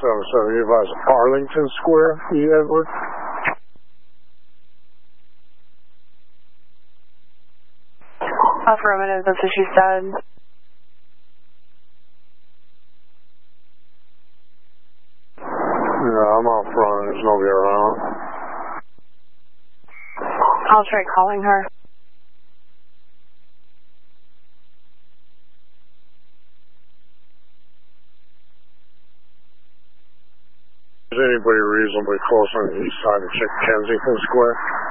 770, advise Arlington Square, E. Edward. Affirmative, that's what she said. Yeah, I'm out front. There's nobody around. I'll try calling her. Is anybody reasonably close on the east side of Kensington Square?